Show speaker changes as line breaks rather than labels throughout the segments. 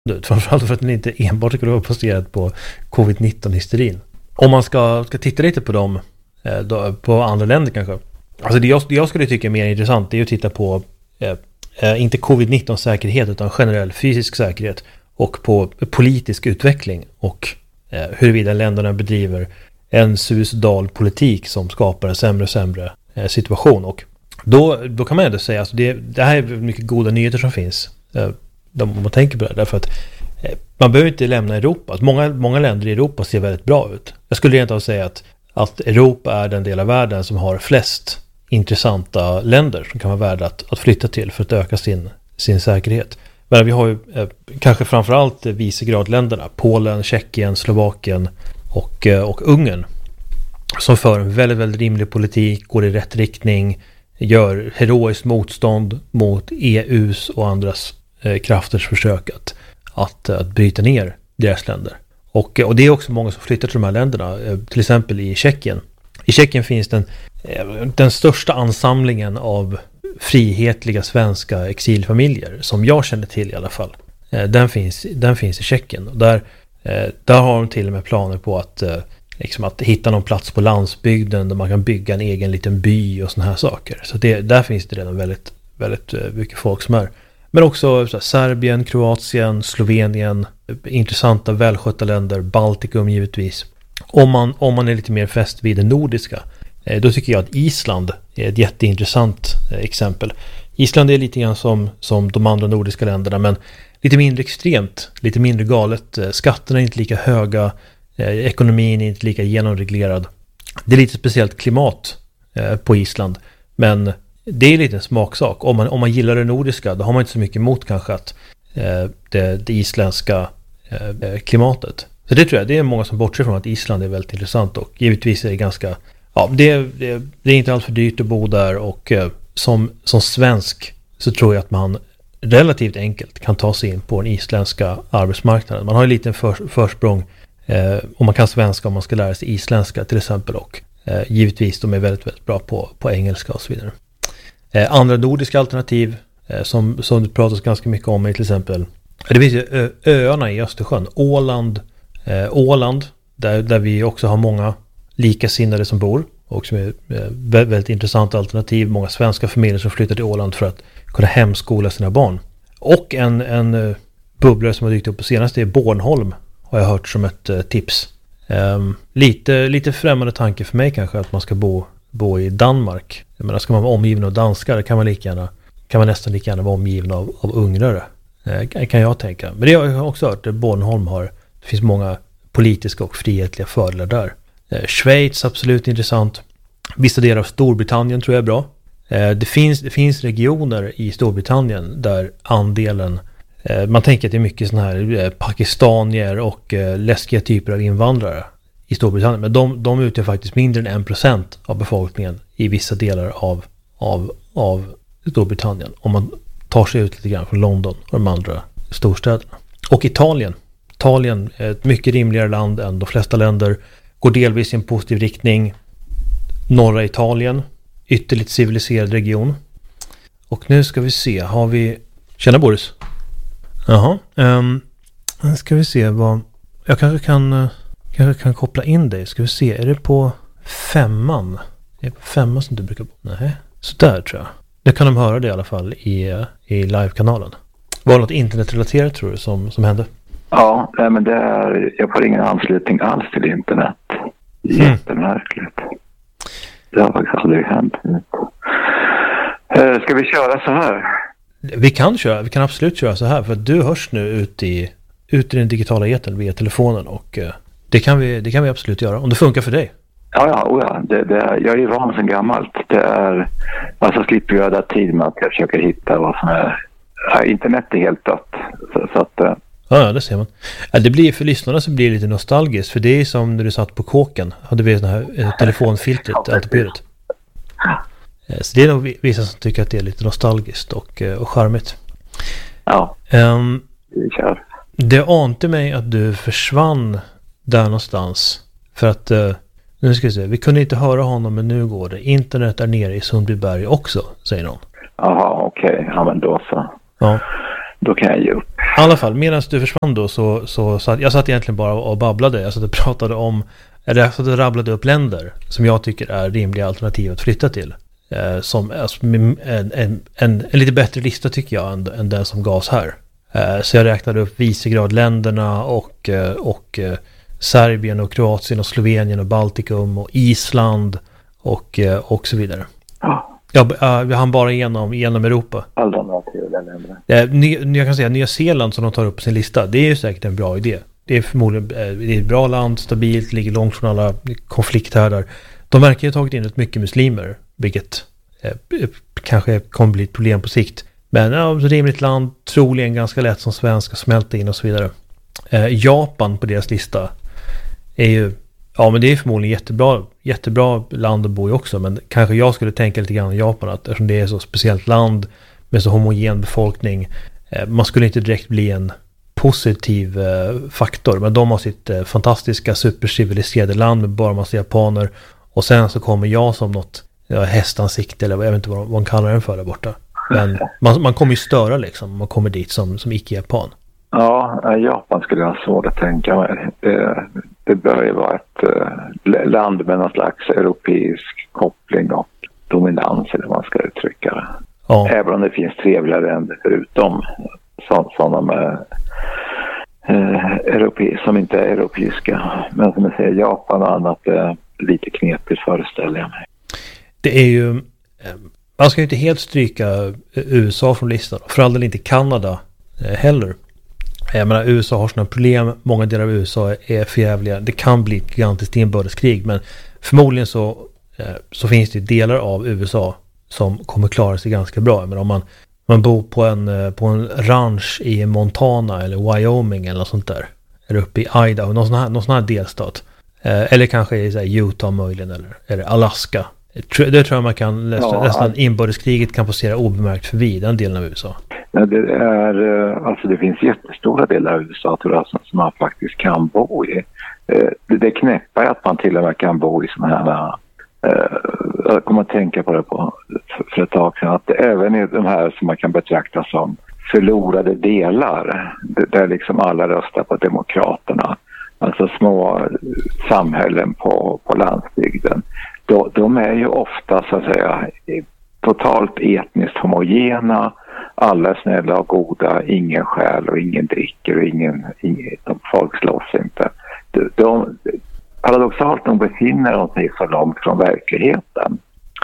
ut. Framförallt för att den inte enbart skulle vara baserad på covid-19-hysterin. Om man ska titta lite på dem, på andra länder kanske. Alltså det jag skulle tycka är mer intressant är att titta på inte covid-19-säkerhet utan generell fysisk säkerhet och på politisk utveckling och huruvida länderna bedriver en suicidal politik som skapar en sämre och sämre situation. Och då kan man ändå säga att det här är mycket goda nyheter som finns om man tänker på det. Därför att man behöver inte lämna Europa. Att många länder i Europa ser väldigt bra ut. Jag skulle rent av säga att Europa är den del av världen som har flest intressanta länder som kan vara värda att flytta till för att öka sin säkerhet. Men vi har ju kanske framförallt visegradländerna, Polen, Tjeckien, Slovakien och Ungern, som för en väldigt, väldigt rimlig politik, går i rätt riktning, gör heroiskt motstånd mot EUs och andras krafters försök att bryta ner deras länder. Och det är också många som flyttar till de här länderna, till exempel i Tjeckien. I Tjeckien finns den största ansamlingen av frihetliga svenska exilfamiljer som jag känner till i alla fall. Den finns i Tjeckien. Och där har de till och med planer på att hitta någon plats på landsbygden där man kan bygga en egen liten by och såna här saker. Så där finns det redan väldigt, väldigt mycket folk som är. Men också Serbien, Kroatien, Slovenien, intressanta välskötta länder, Baltikum givetvis. Om man är lite mer fäst vid det nordiska, då tycker jag att Island är ett jätteintressant exempel. Island är lite grann som de andra nordiska länderna, men lite mindre extremt, lite mindre galet. Skatterna är inte lika höga, ekonomin är inte lika genomreglerad. Det är lite speciellt klimat på Island, men det är lite en smaksak. Om man gillar det nordiska, då har man inte så mycket emot kanske att det isländska klimatet. Så det tror jag, det är många som bortser från att Island är väldigt intressant, och givetvis är det ganska, det är inte alls för dyrt att bo där, och som svensk så tror jag att man relativt enkelt kan ta sig in på den isländska arbetsmarknaden. Man har en liten försprång om man kan svenska, om man ska lära sig isländska till exempel, och givetvis de är väldigt, väldigt bra på engelska och så vidare. Andra nordiska alternativ som det pratas ganska mycket om är till exempel, det finns ju öarna i Östersjön, Åland där vi också har många likasinnade som bor, och som är väldigt intressant alternativ. Många svenska familjer som flyttar till Åland för att kunna hemskola sina barn. Och en bubblare som har dykt upp på senaste är Bornholm, har jag hört som ett tips. Lite främmande tanke för mig kanske att man ska bo i Danmark. Jag menar, ska man vara omgiven av danskar kan man nästan lika gärna vara omgiven av ungrare. Kan jag tänka. Men det har jag också hört att Bornholm det finns många politiska och frihetliga fördelar där. Schweiz, absolut intressant. Vissa delar av Storbritannien tror jag är bra. Det finns regioner i Storbritannien där andelen, man tänker att det är mycket såna här pakistanier och läskiga typer av invandrare i Storbritannien, men de utgör faktiskt mindre än 1% av befolkningen i vissa delar av Storbritannien, om man tar sig ut lite grann från London och de andra storstäderna. Och Italien är ett mycket rimligare land än de flesta länder, går delvis i en positiv riktning. Norra Italien, ytterligt civiliserad region. Och nu ska vi se, har vi... Tjena Boris. Jaha. Ska vi se vad... Jag kanske kan koppla in dig. Ska vi se, är det på 5:an? Är det på 5:an som du brukar bo? Nej, så där tror jag. Det kan de höra det i alla fall i live-kanalen. Var det något internetrelaterat tror du som hände?
Ja, nej, men jag får ingen anslutning alls till internet. Jättemärkligt. Det har faktiskt aldrig hänt. Ska vi köra så här?
Vi kan absolut köra så här, för att du hörs nu ut i den digitala etern via telefonen, och det kan vi absolut göra om det funkar för dig.
Ja. Jag är ju van sedan gammalt. Alltså slipper jag där tid med att jag försöker hitta vad som är. Internet är helt dött. Så att
ja, det ser man. Det blir för lyssnarna så blir det lite nostalgiskt, för det är som när du satt på kåken hade vi sån här telefonfiltret antipiret. Så det är nog vissa som tycker att det är lite nostalgiskt och charmigt.
Ja. Vi kör.
Det ante mig att du försvann där någonstans, för att nu ska vi se, vi kunde inte höra honom, men nu går det. Internet är nere i Sundbyberg också, säger någon.
Jaha, okej. Ja, men då så.
Ja.
då kan jag ge upp.
I alla fall, medan du försvann då så jag satt egentligen bara och babblade. Jag satt och pratade om, eller jag satt och rabblade upp länder som jag tycker är rimliga alternativ att flytta till. Som en lite bättre lista tycker jag än den som gavs här. Så jag räknade upp Visegrad-länderna och Serbien och Kroatien och Slovenien och Baltikum och Island och så vidare.
Ja.
Vi hann bara genom Europa.
Alla de här trevliga länderna.
Jag kan säga Nya Zeeland som de tar upp på sin lista. Det är ju säkert en bra idé. Det är förmodligen det är ett bra land, stabilt, ligger långt från alla konflikthärdar. De verkar ju ha tagit in rätt mycket muslimer, vilket kanske kommer bli ett problem på sikt. Men rimligt land, troligen ganska lätt som svenska, smälta in och så vidare. Japan på deras lista är ju, men det är förmodligen jättebra land att bo i också, men kanske jag skulle tänka lite grann i Japan att eftersom det är så speciellt land med så homogen befolkning, man skulle inte direkt bli en positiv faktor, men de har sitt fantastiska superciviliserade land med bara massa japaner, och sen så kommer jag som något hästansikte eller jag vet inte vad man kallar den för där borta. Men man kommer ju störa liksom, man kommer dit som icke-japan.
Ja, Japan skulle jag ha svårt att tänka mig. Det bör ju vara ett land med någon slags europeisk koppling och dominans, eller vad man ska uttrycka det. Ja. Även om det finns trevliga länder förutom sådana med som inte är europeiska. Men som jag säger, Japan och annat är lite knepigt, föreställer jag mig.
Det är ju, man ska ju inte helt stryka USA från listan. För all del inte Kanada heller. Jag menar, USA har sådana problem. Många delar av USA är förjävliga. Det kan bli ett gigantiskt inbördeskrig. Men förmodligen så finns det delar av USA som kommer klara sig ganska bra. Men om man bor på en ranch i Montana eller Wyoming eller något sånt där. Eller uppe i Idaho, någon sån här delstat. Eller kanske i Utah möjligen, eller Alaska. Det tror jag man kan nästan inbördeskriget kan passera obemärkt förbi den delen av USA.
Ja, det finns jättestora delar av USA, tror jag, som man faktiskt kan bo i. Det knäpper att man till och med kan bo i sådana här, jag kommer att tänka på det för ett tag sedan, att även i de här som man kan betrakta som förlorade delar, där liksom alla röstar på demokraterna, alltså små samhällen på landsbygden, de är ju ofta så att säga totalt etniskt homogena. Alla är snälla och goda, ingen skäl och ingen dricker och folk slåss inte. Paradoxalt nog befinner de sig så långt från verkligheten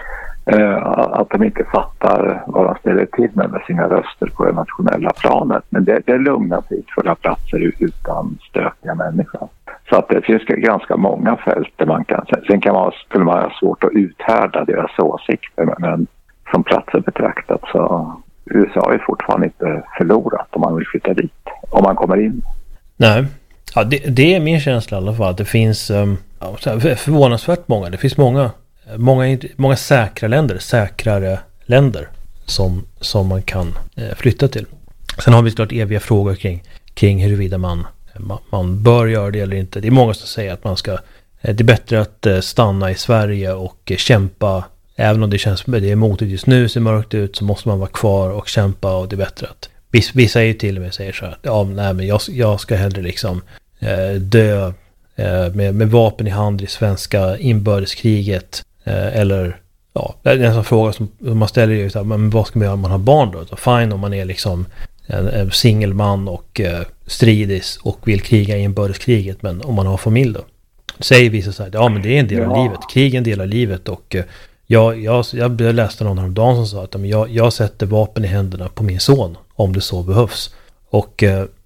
att de inte fattar vad de ställer till med sina röster på det nationella planet. Men det är lugna fridfulla platser utan stökiga människor. Så att det finns ganska många fält där man kan... Sen skulle man ha svårt att uthärda deras åsikter, men som platser betraktat så USA är fortfarande inte förlorat om man vill flytta dit, om man kommer in.
Nej, ja, det är min känsla i alla fall, att det finns förvånansvärt många. Det finns många säkrare länder som man kan flytta till. Sen har vi såklart eviga frågor kring huruvida man bör göra det eller inte. Det är många som säger att det är bättre att stanna i Sverige och kämpa. Även om det är motigt just nu, ser mörkt ut, så måste man vara kvar och kämpa, och det är bättre att vissa ju till och med säger så här, men jag ska hellre liksom dö med vapen i hand i svenska inbördeskriget, eller det är en sån fråga som man ställer ju så här, men vad ska man göra om man har barn då? Så fine om man är liksom en singelman och stridis och vill kriga i inbördeskriget, men om man har familj då? Säger vissa så här, men det är en del av livet, krig är en del av livet, och jag läste någon häromdagen som sa att jag sätter vapen i händerna på min son om det så behövs. Och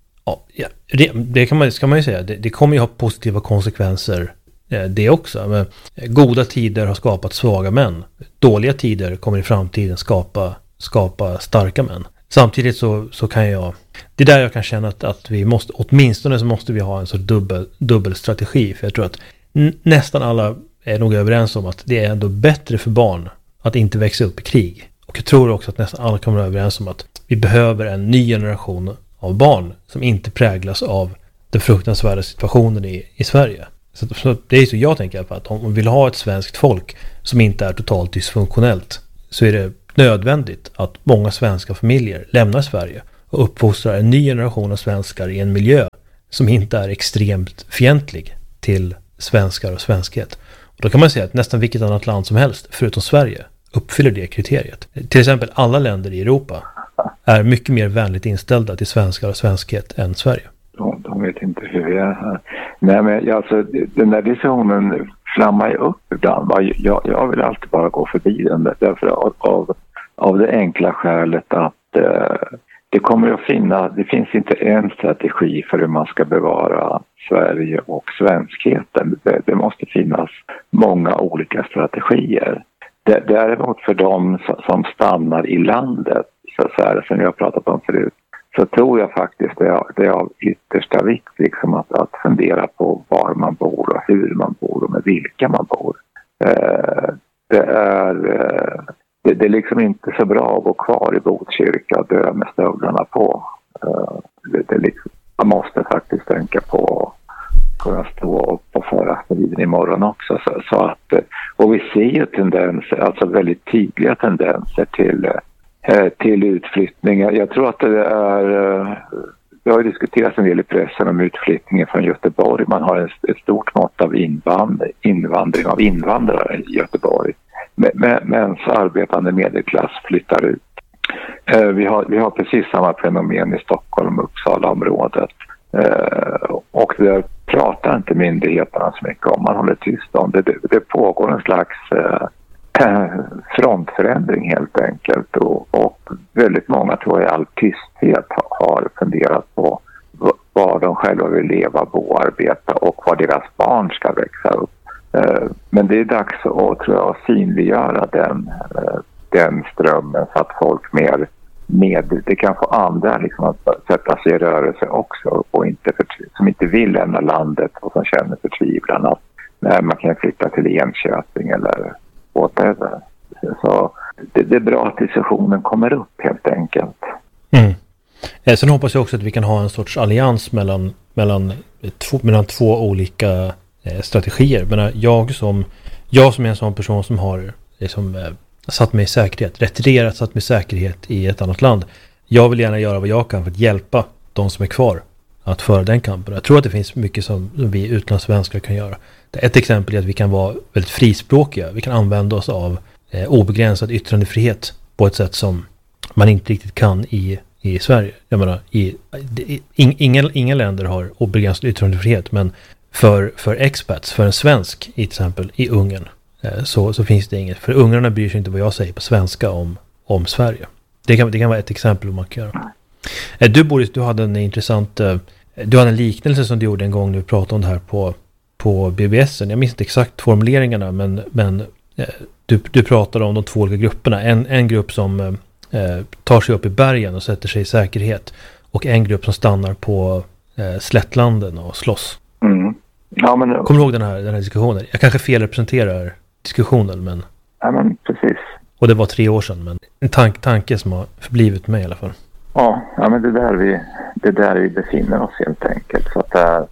det ska man ju säga, det kommer ju ha positiva konsekvenser det också. Men goda tider har skapat svaga män. Dåliga tider kommer i framtiden skapa starka män. Samtidigt så kan det är där jag kan känna att vi måste, åtminstone så måste vi ha en sorts dubbel strategi. För jag tror att nästan alla är nog överens om att det är ändå bättre för barn att inte växa upp i krig. Och jag tror också att nästan alla kommer överens om att vi behöver en ny generation av barn som inte präglas av den fruktansvärda situationen i Sverige. Så det är så jag tänker, att om man vill ha ett svenskt folk som inte är totalt dysfunktionellt, så är det nödvändigt att många svenska familjer lämnar Sverige och uppfostrar en ny generation av svenskar i en miljö som inte är extremt fientlig till svenskar och svenskhet. Och då kan man säga att nästan vilket annat land som helst, förutom Sverige, uppfyller det kriteriet. Till exempel alla länder i Europa är mycket mer vänligt inställda till svenskar och svenskhet än Sverige.
De vet inte hur vi är här. Nej, men alltså, den där diskussionen flammar ju upp ibland. Jag vill alltid bara gå förbi den där, därför av det enkla skälet att det kommer att det finns inte en strategi för hur man ska bevara Sverige och svenskheten. Det måste finnas många olika strategier. Däremot för de som stannar i landet, så här, som jag har pratat om förut, så tror jag faktiskt det är av yttersta vikt liksom att fundera på var man bor och hur man bor och med vilka man bor. Det är liksom inte så bra att gå kvar i Botkyrka och dö med stövlarna på. Man måste faktiskt tänka på att kunna stå upp och föra striden imorgon också. Så att, och vi ser ju tendenser, alltså väldigt tydliga tendenser till utflyttning. Jag tror att det har diskuterats en del i pressen om utflyttningen från Göteborg. Man har ett stort mått av invandring av invandrare i Göteborg. Medan arbetande medelklass flyttar ut. Vi har precis samma fenomen i Stockholm och Uppsala-området. Och det pratar inte myndigheterna så mycket om. Man håller tyst om det. Det pågår en slags frontförändring helt enkelt. Och väldigt många, tror jag, i all tysthet har funderat på var de själva vill leva, bo, arbeta och var deras barn ska växa upp. Men det är dags att, tror jag, synliggöra den strömmen så att folk det kan få andra liksom att sätta sig i rörelse också och som inte vill lämna landet och som känner förtvivlan att när man kan flytta till Enköping eller whatever. Så det är bra att diskussionen kommer upp helt enkelt.
Sen hoppas jag också att vi kan ha en sorts allians mellan två olika strategier. Men jag som är en sån person som har liksom, satt mig i säkerhet, retirerat, satt mig i säkerhet i ett annat land. Jag vill gärna göra vad jag kan för att hjälpa de som är kvar att föra den kampen. Jag tror att det finns mycket som vi utlandssvenskar kan göra. Ett exempel är att vi kan vara väldigt frispråkiga. Vi kan använda oss av obegränsad yttrandefrihet på ett sätt som man inte riktigt kan i Sverige. Jag menar, inga länder har obegränsad yttrandefrihet, men för expats, för en svensk till exempel i Ungern, så finns det inget. För ungrarna bryr sig inte vad jag säger på svenska om Sverige. Det kan vara ett exempel man kan göra. Du Boris, du hade en liknelse som du gjorde en gång när vi pratade om det här på BBS:en. Jag minns inte exakt formuleringarna, men du pratade om de två olika grupperna. En grupp som tar sig upp i bergen och sätter sig i säkerhet, och en grupp som stannar på slättlanden och slåss.
Ja, men,
kommer du ihåg den här diskussionen? Jag kanske felrepresenterar diskussionen, men...
Ja, men precis.
Och det var 3 år sedan, men en tanke som har förblivit med i alla fall.
Ja, men det är där vi befinner oss helt enkelt. Så att,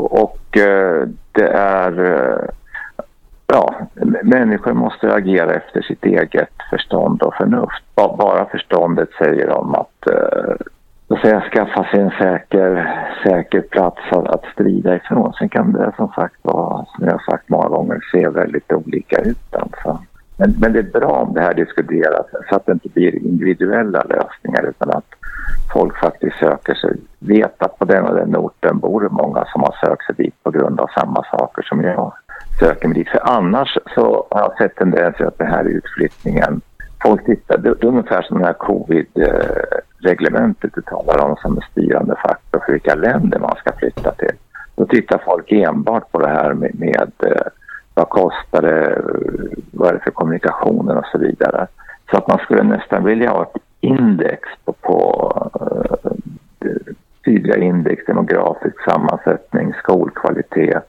det är... Ja, människor måste agera efter sitt eget förstånd och förnuft. Bara förståndet säger om att skaffa sig en säker plats att strida ifrån. Sen kan det som sagt vara, som jag har sagt många gånger, se väldigt olika ut. Alltså. Men det är bra om det här diskuteras så att det inte blir individuella lösningar, utan att folk faktiskt söker sig. Vet att på den och den orten bor många som har sökt sig dit på grund av samma saker som jag söker mig dit. För annars så har jag sett tendenser att den här utflyttningen, folk tittar, det är ungefär som det här covid-reglementet du talar om som en styrande faktor för vilka länder man ska flytta till. Då tittar folk enbart på det här med vad kostar det, vad är det för kommunikationer och så vidare. Så att man skulle nästan vilja ha ett index på tydliga index, demografisk sammansättning, skolkvalitet,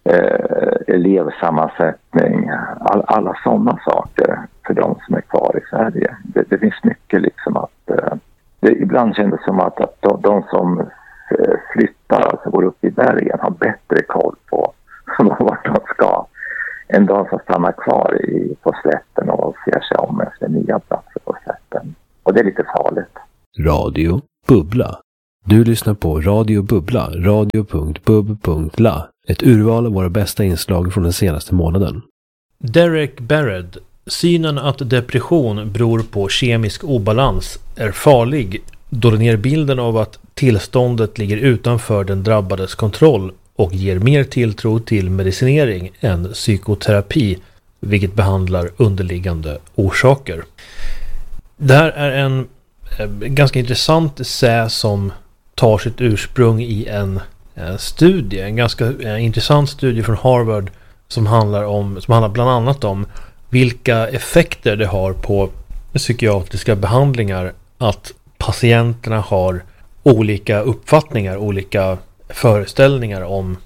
elevsammansättning, alla sådana saker för de som är kvar i Sverige. Det finns mycket liksom att ibland känns det som att de som flyttar, alltså går upp i bergen, har bättre koll på vart de ska än de som stannar kvar på slätten och ser sig om efter nya platser på slätten. Och det är lite farligt.
Radio Bubbla. Du lyssnar på Radio Bubbla, radio.bub.la. Ett urval av våra bästa inslag från den senaste månaden.
Derek Barrett. Synen att depression beror på kemisk obalans är farlig då den ger bilden av att tillståndet ligger utanför den drabbades kontroll och ger mer tilltro till medicinering än psykoterapi, vilket behandlar underliggande orsaker. Det här är en ganska intressant essä som tar sitt ursprung i en studie, en ganska intressant studie från Harvard som handlar bland annat om vilka effekter det har på psykiatriska behandlingar att patienterna har olika uppfattningar, olika föreställningar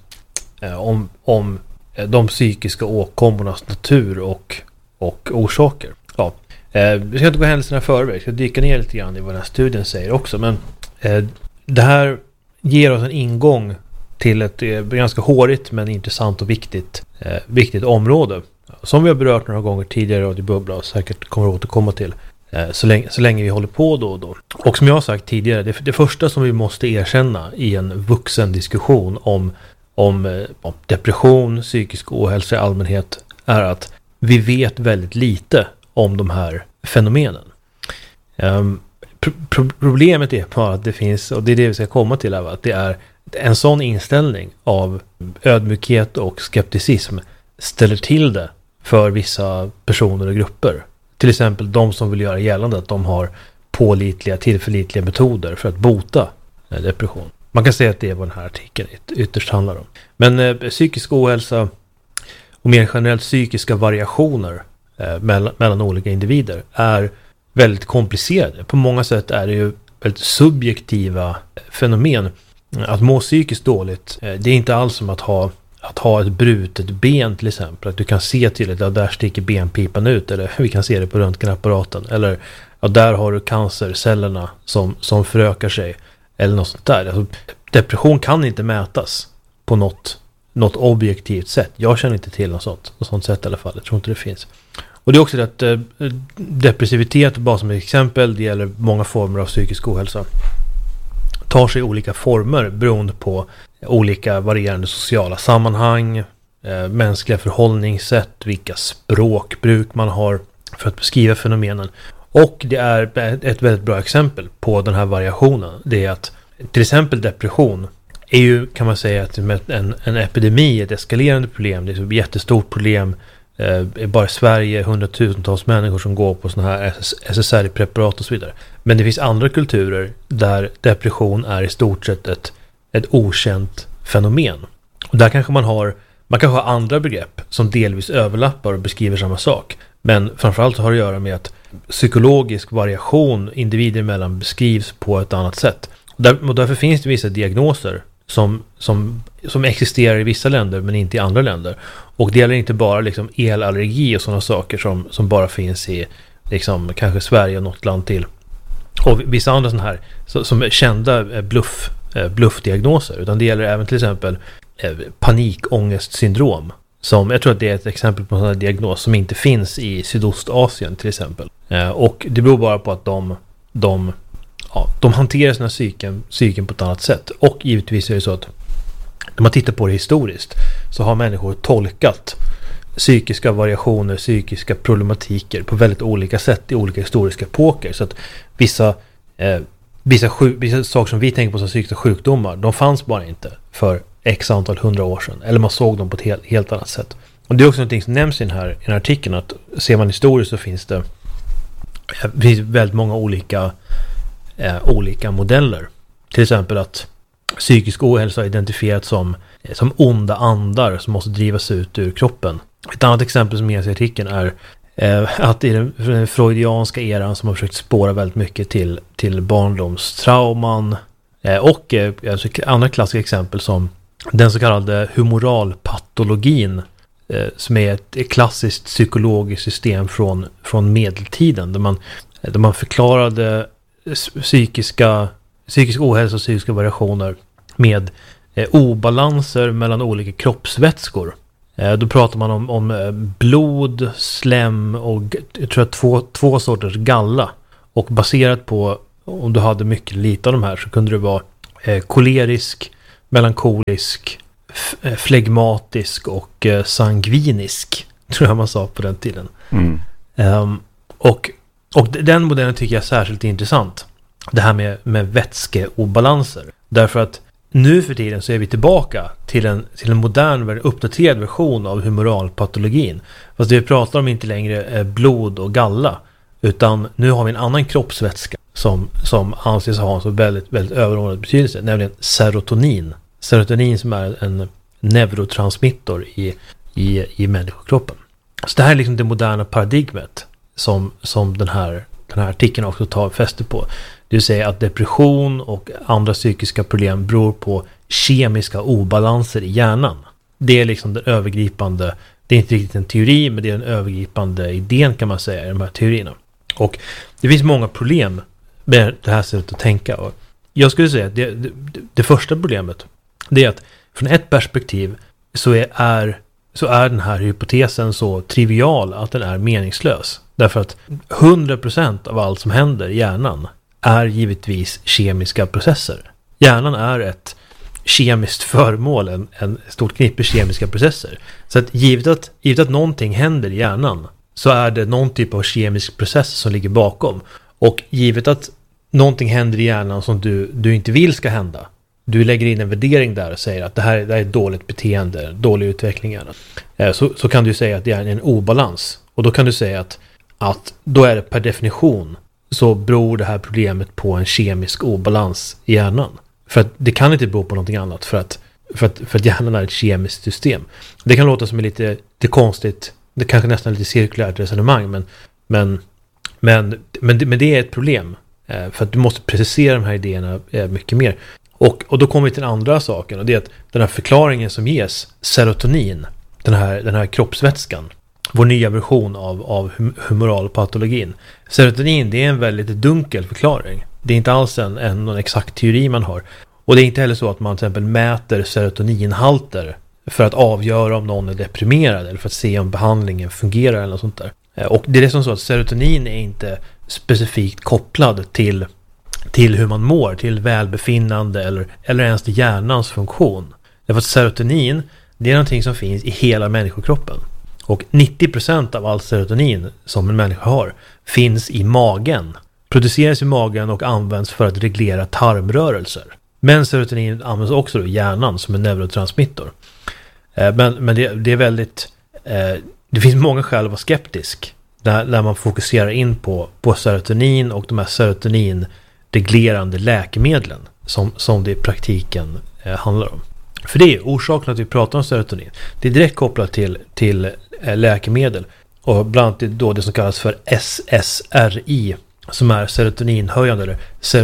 om de psykiska åkommornas natur och orsaker. Ja. Vi ska inte gå händelserna förväg, vi ska dyka ner lite grann i vad den här studien säger också, men det här ger oss en ingång till ett ganska hårigt men intressant och viktigt område som vi har berört några gånger tidigare i Radio Bubbla och säkert kommer att återkomma till så länge vi håller på då och då. Och som jag har sagt tidigare, det första som vi måste erkänna i en vuxen diskussion om depression, psykisk ohälsa i allmänhet är att vi vet väldigt lite om de här fenomenen. Problemet är bara att det finns, och det är det vi ska komma till, att det är en sån inställning av ödmjukhet och skepticism ställer till det för vissa personer och grupper. Till exempel de som vill göra gällande att de har pålitliga, tillförlitliga metoder för att bota depression. Man kan säga att det är vad den här artikeln ytterst handlar om. Men psykisk ohälsa och mer generellt psykiska variationer mellan olika individer är väldigt komplicerade. På många sätt är det ju väldigt subjektiva fenomen. Att må psykiskt dåligt, det är inte alls som att ha ett brutet ben till exempel. Att du kan se till att där sticker benpipan ut, eller vi kan se det på röntgenapparaten. Eller där har du cancercellerna som förökar sig. Eller något sånt där. Alltså, depression kan inte mätas på något objektivt sätt. Jag känner inte till något sånt sätt i alla fall. Jag tror inte det finns. Och det är också det att depressivitet, bara som ett exempel, det gäller många former av psykisk ohälsa, tar sig olika former beroende på olika varierande sociala sammanhang, mänskliga förhållningssätt, vilka språkbruk man har för att beskriva fenomenen. Och det är ett väldigt bra exempel på den här variationen. Det är att till exempel depression är ju, kan man säga, att en epidemi, ett eskalerande problem. Det är ett jättestort problem. Bara i Sverige 100,000-tals människor som går på såna här SSRI-preparat och så vidare. Men det finns andra kulturer där depression är i stort sett ett okänt fenomen. Och där kanske man kan ha andra begrepp som delvis överlappar och beskriver samma sak. Men framförallt har det att göra med att psykologisk variation individer emellan beskrivs på ett annat sätt. Och därför finns det vissa diagnoser som existerar i vissa länder men inte i andra länder. Och det gäller inte bara liksom elallergi och sådana saker som bara finns i liksom kanske Sverige och något land till. Och vissa andra sådana här som är kända bluffdiagnoser, utan det gäller även till exempel panikångestsyndrom. Som jag tror att det är ett exempel på en sån här diagnos som inte finns i Sydostasien till exempel. Och det beror bara på att de hanterar sina psyken på ett annat sätt. Och givetvis är det så att när man tittar på det historiskt så har människor tolkat psykiska variationer, psykiska problematiker på väldigt olika sätt i olika historiska epoker. Så att vissa saker som vi tänker på som psykiska sjukdomar, de fanns bara inte för x antal 100 år sedan. Eller man såg dem på ett helt annat sätt. Och det är också något som nämns i den här artikeln, att ser man historiskt så finns det väldigt många olika modeller. Till exempel att psykisk ohälsa är identifierat som onda andar som måste drivas ut ur kroppen. Ett annat exempel som ges i artikeln är att i den freudianska eran som har försökt spåra väldigt mycket till barndomstrauman och andra klassiska exempel som den så kallade humoralpatologin som är ett klassiskt psykologiskt system från medeltiden där man förklarade psykisk ohälsa och psykiska variationer med obalanser mellan olika kroppsvätskor. Då pratar man om blod, slem och jag tror två sorters galla. Och baserat på om du hade mycket lite av de här så kunde du vara kolerisk, melankolisk, flegmatisk och sangvinisk, tror jag man sa på den tiden. Och den modellen tycker jag är särskilt intressant. Det här med vätskeobalanser. Därför att nu för tiden så är vi tillbaka till en modern, uppdaterad version av humoralpatologin. Fast det vi pratar om inte längre är blod och galla. Utan nu har vi en annan kroppsvätska som anses ha en så väldigt, väldigt överordnad betydelse. Nämligen serotonin. Serotonin som är en neurotransmittor i människokroppen. Så det här är liksom det moderna paradigmet som den här artikeln också tar fäste på. Det vill säga att depression och andra psykiska problem beror på kemiska obalanser i hjärnan. Det är liksom den övergripande, det är inte riktigt en teori, men det är den övergripande idén kan man säga i de här teorierna. Och det finns många problem med det här sättet att tänka. Och jag skulle säga att det första problemet, det är att från ett perspektiv så är den här hypotesen så trivial att den är meningslös. Därför att 100% av allt som händer i hjärnan är givetvis kemiska processer. Hjärnan är ett kemiskt föremål, en stort knippe kemiska processer. Så att givet att någonting händer i hjärnan så är det någon typ av kemisk process som ligger bakom. Och givet att någonting händer i hjärnan som du inte vill ska hända, du lägger in en värdering där och säger att det här är ett dåligt beteende, dålig utveckling i hjärnan. Så kan du säga att det är en obalans. Och då kan du säga att då är det per definition så beror det här problemet på en kemisk obalans i hjärnan. För att det kan inte bero på någonting annat för att hjärnan är ett kemiskt system. Det kan låta som ett lite konstigt, det kanske nästan lite cirkulärt resonemang, men det är ett problem. För att du måste precisera de här idéerna mycket mer. Och då kommer vi till den andra saken, och det är att den här förklaringen som ges, serotonin, den här kroppsvätskan, vår nya version av humoralpatologin. Serotonin, det är en väldigt dunkel förklaring. Det är inte alls någon exakt teori man har. Och det är inte heller så att man till exempel mäter serotoninhalter för att avgöra om någon är deprimerad eller för att se om behandlingen fungerar eller något sånt där. Och det är som så att serotonin är inte specifikt kopplad till hur man mår, till välbefinnande eller ens till hjärnans funktion. Därför att serotonin, det är någonting som finns i hela människokroppen. Och 90% av all serotonin som en människa har finns i magen. Produceras i magen och används för att reglera tarmrörelser. Men serotonin används också i hjärnan som en neurotransmittor. Men det är väldigt... det finns många skäl att vara skeptisk när man fokuserar in på serotonin och de här serotoninreglerande läkemedlen som det i praktiken handlar om. För det är orsaken att vi pratar om serotonin. Det är direkt kopplat till läkemedel. Och bland annat då det som kallas för SSRI, som är serotoninhöjande eller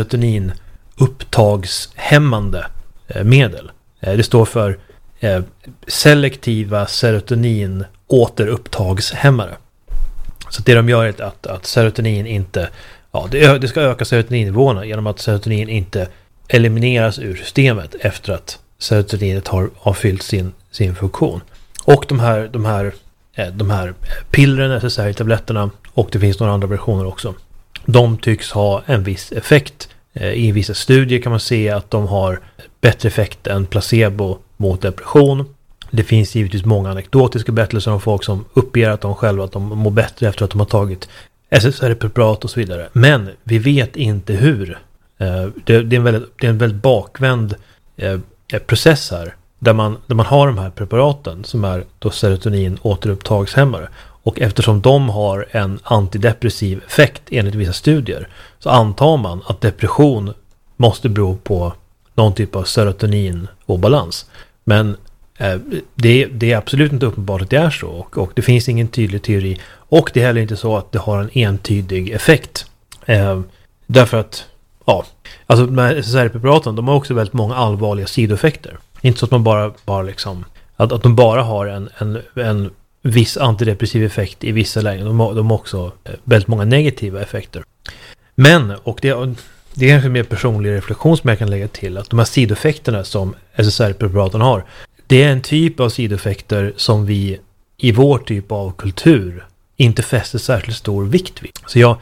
serotoninupptagshämmande medel. Det står för selektiva serotoninåterupptagshämmare. Så det de gör är att serotonin inte... Ja, det ska öka serotoninnivåerna genom att serotonin inte elimineras ur systemet efter att serotoninet har fyllt sin funktion. Och de här pillren, SSRI-tabletterna, och det finns några andra versioner också. De tycks ha en viss effekt. I vissa studier kan man se att de har bättre effekt än placebo mot depression. Det finns givetvis många anekdotiska berättelser om folk som uppger att de själva mår bättre efter att de har tagit SSRI-preparat och så vidare. Men vi vet inte hur. Det är en väldigt bakvänd process här. Där man har de här preparaten som är då serotonin återupptagshämmare. Och eftersom de har en antidepressiv effekt enligt vissa studier, så antar man att depression måste bero på någon typ av serotoniноbalans. Men det är absolut inte uppenbart att det är så. Och det finns ingen tydlig teori. Och det är heller inte så att det har en entydig effekt. Därför att alltså de här SSRI-preparaten, de har också väldigt många allvarliga sidoeffekter. Inte så att man bara liksom att de bara har en viss antidepressiv effekt i vissa lägen. De har också väldigt många negativa effekter. Men, och det är kanske mer personlig reflektion som jag kan lägga till, att de här sidoeffekterna som SSRI-preparaten har, det är en typ av sidoeffekter som vi i vår typ av kultur inte fäster särskilt stor vikt vid. Så jag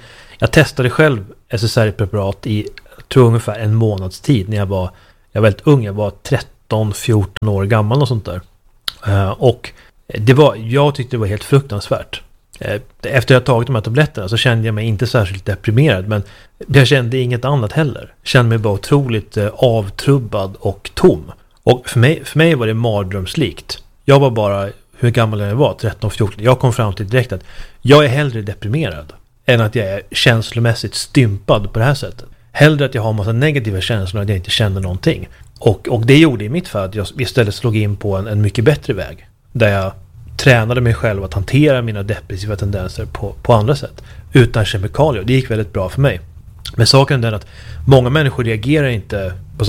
Jag testade själv SSRI-preparat i, tror ungefär en månads tid när jag var väldigt ung. Jag var 13-14 år gammal och sånt där. Och jag tyckte det var helt fruktansvärt. Efter jag tagit de här tabletterna så kände jag mig inte särskilt deprimerad, men jag kände inget annat heller. Jag kände mig bara otroligt avtrubbad och tom. Och för mig var det mardrömslikt. Jag var bara, hur gammal jag var, 13-14. Jag kom fram till direkt att jag är hellre deprimerad än att jag är känslomässigt stympad på det här sättet. Hellre att jag har en massa negativa känslor att jag inte känner någonting. Och det gjorde i mitt fall att jag istället slog in på en mycket bättre väg. Där jag tränade mig själv att hantera mina depressiva tendenser på andra sätt. Utan kemikalier. Det gick väldigt bra för mig. Men saken är den att många människor reagerar inte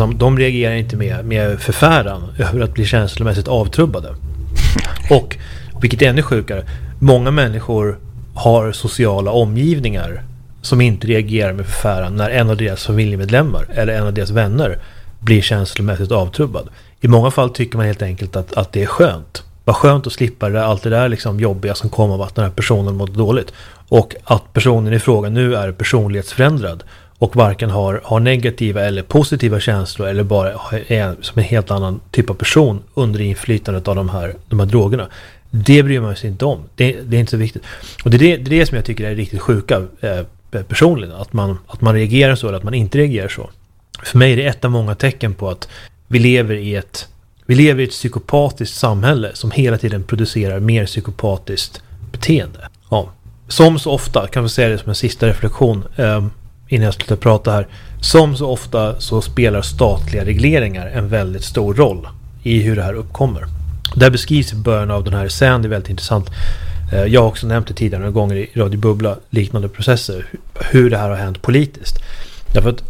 med förfäran över att bli känslomässigt avtrubbade. Och vilket är ännu sjukare, många människor har sociala omgivningar som inte reagerar med förfäran när en av deras familjemedlemmar eller en av deras vänner blir känslomässigt avtrubbad. I många fall tycker man helt enkelt att det är skönt. Vad skönt att slippa allt det där liksom jobbiga som kommer av att den här personen mådde dåligt. Och att personen i fråga nu är personlighetsförändrad och varken har negativa eller positiva känslor eller bara är som en helt annan typ av person under inflytandet av de här drogerna. Det bryr man sig inte om. Det är inte så viktigt. Och det är det som jag tycker är riktigt sjuka personligen. Att man reagerar så eller att man inte reagerar så. För mig är det ett av många tecken på att vi lever i ett psykopatiskt samhälle som hela tiden producerar mer psykopatiskt beteende. Ja. Som så ofta, kan vi säga det som en sista reflektion innan jag slutar prata här. Som så ofta så spelar statliga regleringar en väldigt stor roll i hur det här uppkommer. Där beskrivs i början av den här scenen, det är väldigt intressant. Jag har också nämnt det tidigare några gånger i Radio Bubbla, liknande processer, hur det här har hänt politiskt. Därför att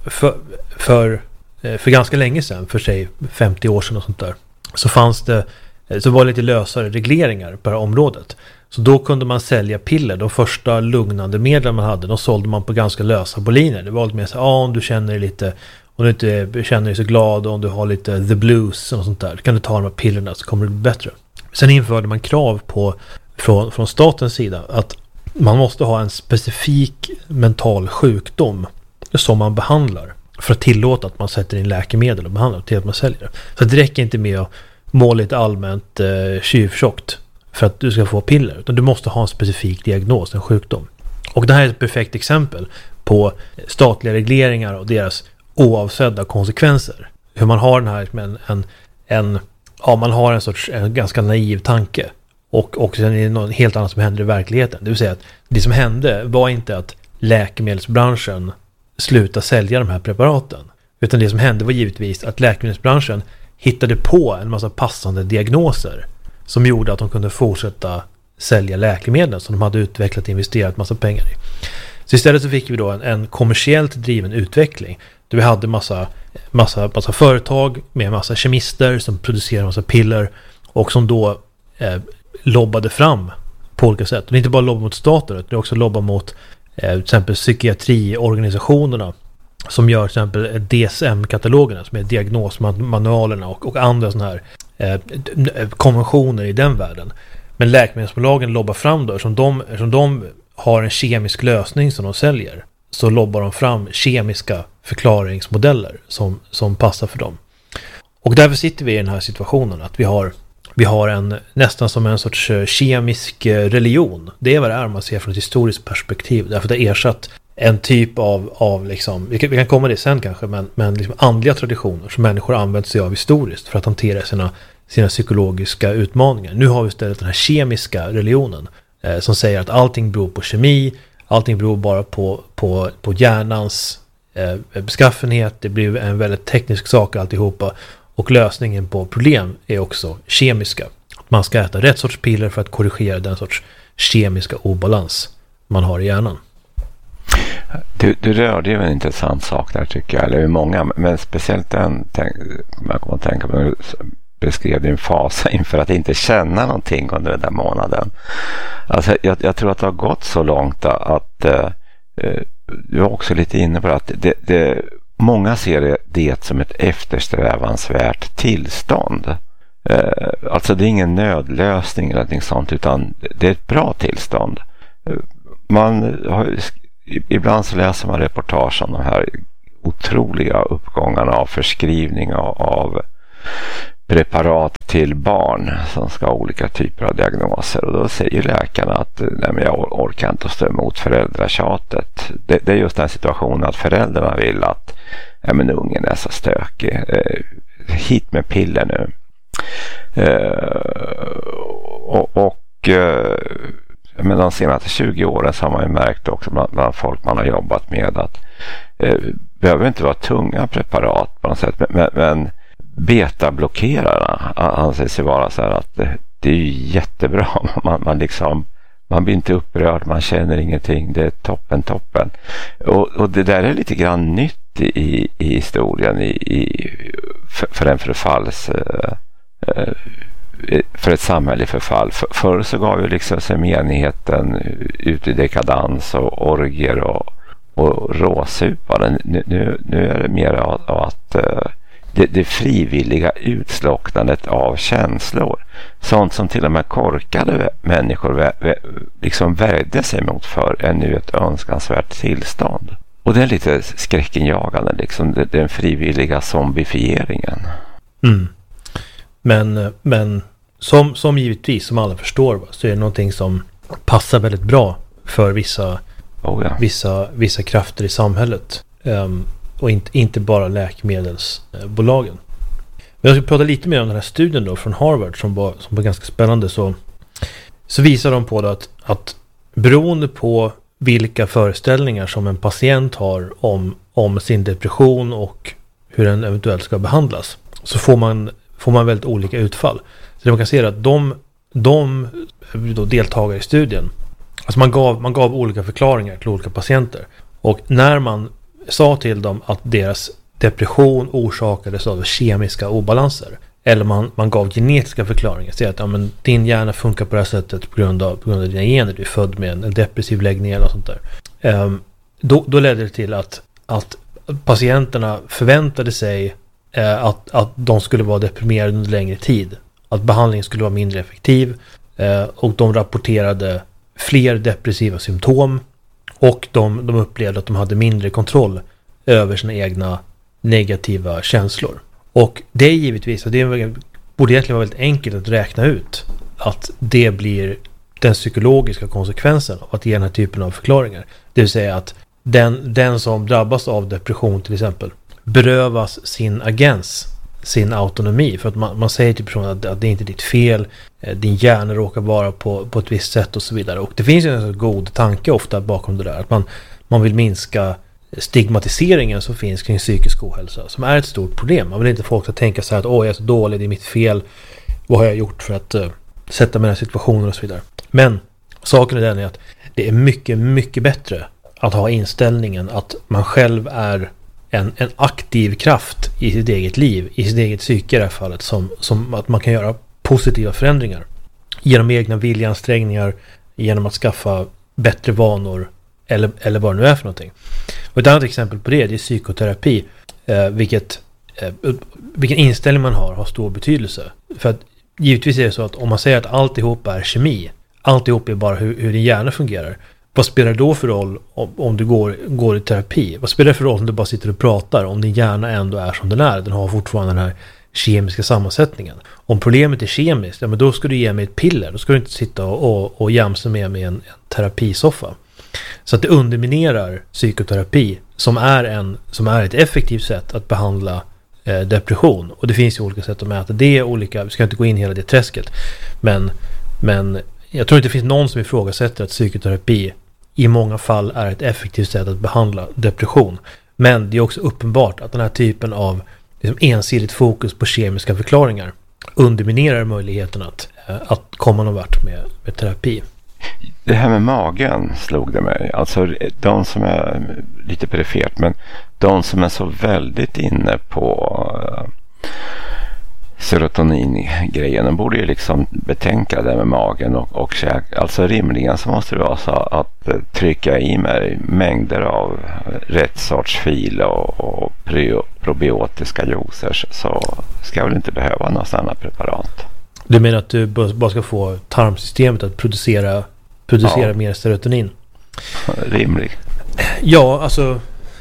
för ganska länge sedan, för sig 50 år sedan och sånt där, så var det lite lösare regleringar på det här området. Så då kunde man sälja piller. De första lugnande medlen man hade, de sålde man på ganska lösa boliner. Det var lite mer så om du känner dig lite, om du inte känner dig så glad och om du har lite the blues och sånt där, kan du ta de här pillerna så kommer det bli bättre. Sen införde man krav från statens sida att man måste ha en specifik mental sjukdom som man behandlar för att tillåta att man sätter in läkemedel och behandlar till att man säljer det. Så det räcker inte med att må lite allmänt tjuvtjockt för att du ska få piller, utan du måste ha en specifik diagnos, en sjukdom. Och det här är ett perfekt exempel på statliga regleringar och deras oavsedda konsekvenser. Hur man har den här man har en ganska naiv tanke och sen är det något helt annat som händer i verkligheten. Det vill säga att det som hände var inte att läkemedelsbranschen sluta sälja de här preparaten, utan det som hände var givetvis att läkemedelsbranschen hittade på en massa passande diagnoser som gjorde att de kunde fortsätta sälja läkemedel som de hade utvecklat och investerat massa pengar i. Så istället så fick vi då en kommersiellt driven utveckling där vi hade massa företag med massa kemister som producerade massa piller och som då lobbade fram på olika sätt. Och det är inte bara lobba mot staten, utan det är också lobba mot till exempel psykiatriorganisationerna som gör till exempel DSM-katalogerna som är diagnosmanualerna och andra sådana här konventioner i den världen. Men läkemedelsbolagen lobbar fram då, som de har en kemisk lösning som de säljer, så lobbar de fram kemiska förklaringsmodeller som passar för dem. Och därför sitter vi i den här situationen att vi har en nästan som en sorts kemisk religion. Det är vad det är man ser från ett historiskt perspektiv. Därför det har ersatt en typ av liksom, vi kan komma det sen kanske, men liksom andliga traditioner som människor använt sig av historiskt för att hantera sina psykologiska utmaningar. Nu har vi istället den här kemiska religionen som säger att allting beror på kemi, allting beror bara på hjärnans beskaffenhet, det blir en väldigt teknisk sak alltihopa. Och lösningen på problem är också kemiska. Man ska äta rätt sorts piller för att korrigera den sorts kemiska obalans man har i hjärnan.
Du rörde ju en intressant sak där tycker jag, eller hur många, men speciellt man kommer att tänka på när du beskrev din fasa inför att inte känna någonting under den där månaden. Alltså, jag tror att det har gått så långt att du var också lite inne på att många ser det som ett eftersträvansvärt tillstånd. Alltså det är ingen nödlösning eller någonting sånt, utan det är ett bra tillstånd. Man ibland så läser man reportage om de här otroliga uppgångarna av förskrivning av preparat till barn som ska ha olika typer av diagnoser, och då säger läkarna att nej, men jag orkar inte stå emot föräldratjatet. Det är just den situationen att föräldrarna vill att men ungen är så stökig, hit med piller nu. Men de senaste 20 åren så har man ju märkt också bland folk man har jobbat med att behöver inte vara tunga preparat på något sätt, men betablockerarna anses ju vara så här att det är jättebra. Man blir inte upprörd, man känner ingenting, det är toppen. Och det där är lite grann nytt i historien för en förfalls för ett samhälle i förfall. Förr så gav ju liksom sig menigheten ut i dekadans och orger och råsuparen. Nu är det mer av att det frivilliga utslocknandet av känslor. Sånt som till och med korkade människor liksom värjde sig mot för är nu ett önskansvärt tillstånd. Och det är lite skräckinjagande liksom, den frivilliga zombifieringen.
Mm. Men som givetvis, som alla förstår, så är det någonting som passar väldigt bra för vissa krafter i samhället. Och inte bara läkemedelsbolagen. Men jag ska prata lite mer om den här studien då från Harvard som var ganska spännande. Så visar de på det att beroende på vilka föreställningar som en patient har om sin depression och hur den eventuellt ska behandlas, så får man väldigt olika utfall. Så man kan se att de deltagare i studien, alltså man gav olika förklaringar till olika patienter. Och när man sa till dem att deras depression orsakades av kemiska obalanser, eller man gav genetiska förklaringar, så att din hjärna funkar på det här sättet på grund av dina gener, du är född med en depressiv läggning eller något sånt där. Då ledde det till att patienterna förväntade sig att de skulle vara deprimerade under längre tid, att behandlingen skulle vara mindre effektiv, och de rapporterade fler depressiva symptom, och de upplevde att de hade mindre kontroll över sina egna negativa känslor. Och det är givetvis, det borde egentligen vara väldigt enkelt att räkna ut att det blir den psykologiska konsekvensen av att ge den här typen av förklaringar. Det vill säga att den som drabbas av depression till exempel berövas sin agens, sin autonomi, för att man säger till personen att det är inte ditt fel, din hjärna råkar vara på ett visst sätt och så vidare. Och det finns ju en så god tanke ofta bakom det där, att man vill minska stigmatiseringen som finns kring psykisk ohälsa, som är ett stort problem. Man vill inte folk att tänka så här att jag är så dålig, det är mitt fel, vad har jag gjort för att sätta mig i den här situationen och så vidare. Men saken är den är att det är mycket, mycket bättre att ha inställningen att man själv är en aktiv kraft i sitt eget liv, i sitt eget psyke i det här fallet, som att man kan göra positiva förändringar genom egna viljansträngningar, genom att skaffa bättre vanor eller vad det nu är för någonting. Och ett annat exempel på det är psykoterapi, vilken inställning man har stor betydelse. För att givetvis är det så att om man säger att alltihop är kemi, alltihop är bara hur din hjärna fungerar, vad spelar det då för roll om du går i terapi? Vad spelar det för roll om du bara sitter och pratar, om din hjärna ändå är som den är? Den har fortfarande den här kemiska sammansättningen. Om problemet är kemiskt, men då ska du ge mig ett piller. Då ska du inte sitta och jamsa med en terapisoffa. Så att det underminerar psykoterapi som är ett effektivt sätt att behandla depression. Och det finns ju olika sätt att mäta det, vi ska inte gå in i hela det träsket. Men jag tror inte det finns någon som ifrågasätter att psykoterapi i många fall är ett effektivt sätt att behandla depression. Men det är också uppenbart att den här typen av ensidigt fokus på kemiska förklaringar underminerar möjligheten att komma någon vart med terapi.
Det här med magen slog det mig. Alltså de som är lite perifert, men de som är så väldigt inne på serotonin-grejen, borde ju liksom betänka det med magen och käka. Alltså rimligen så måste det vara så att trycka i mig mängder av rätt sorts fil och probiotiska juicer, så ska jag väl inte behöva något annat preparat.
Du menar att du bara ska få tarmsystemet att producera mer serotonin?
Rimligt.
Ja, alltså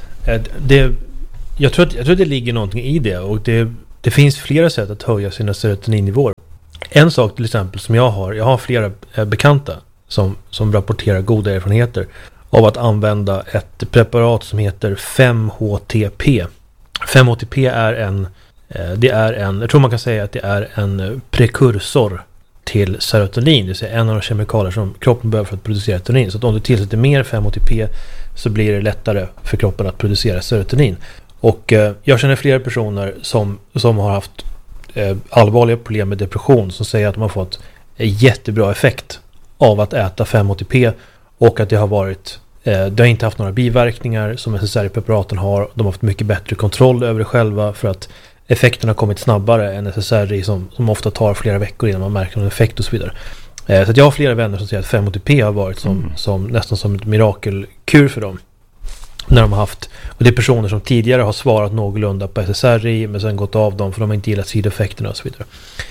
jag tror att det ligger någonting i det, och det finns flera sätt att höja sina serotoninnivåer. En sak till exempel som jag har flera bekanta som rapporterar goda erfarenheter av att använda ett preparat som heter 5-HTP. 5-HTP är jag tror man kan säga att det är en prekursor till serotonin, det vill säga en av de kemikalier som kroppen behöver för att producera serotonin. Så att om du tillsätter mer 5-HTP så blir det lättare för kroppen att producera serotonin. Och jag känner flera personer som har haft allvarliga problem med depression, som säger att de har fått jättebra effekt av att äta 5-HTP, och att det har inte haft några biverkningar som SSRI-preparaten har. De har haft mycket bättre kontroll över det själva, för att effekterna har kommit snabbare än SSRI som ofta tar flera veckor innan man märker någon effekt och så vidare. Så att jag har flera vänner som säger att 5-HTP har varit som nästan som ett mirakelkur för dem. När de har haft, och det är personer som tidigare har svarat någorlunda på SSRI men sen gått av dem för de har inte gillat sideffekterna och så vidare.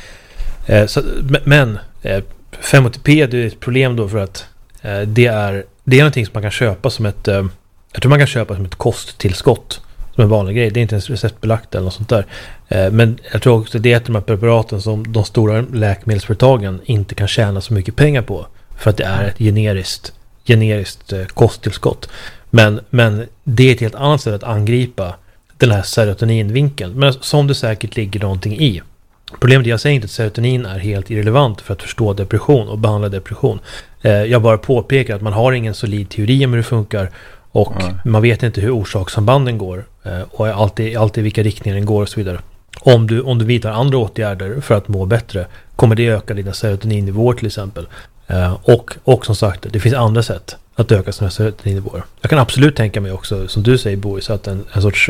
Men 5-HTP, det är ett problem då, för att det är någonting som man kan köpa som ett, jag tror man kan köpa som ett kosttillskott, som en vanlig grej. Det är inte ens receptbelagt eller något sånt där. Men jag tror också att det är ett av de här preparaten som de stora läkemedelsföretagen inte kan tjäna så mycket pengar på, för att det är ett generiskt kosttillskott. Men det är ett helt annat sätt att angripa den här serotoninvinkeln, men som det säkert ligger någonting i. Problemet är, jag säger inte att serotonin är helt irrelevant för att förstå depression och behandla depression. Jag bara påpekar att man har ingen solid teori om hur det funkar, och man vet inte hur orsakssambanden går och alltid vilka riktningar den går och så vidare. Om du vidtar andra åtgärder för att må bättre, kommer det öka dina serotoninnivåer till exempel. Och som sagt, det finns andra sätt att öka sina serotoninnivåer. Jag kan absolut tänka mig också, som du säger Boris, att en sorts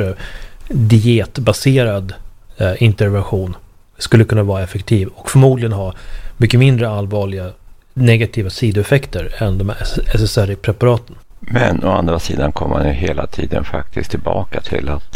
dietbaserad intervention skulle kunna vara effektiv och förmodligen ha mycket mindre allvarliga negativa sidoeffekter än de här SSRI-preparaten.
Men å andra sidan kommer man ju hela tiden faktiskt tillbaka till att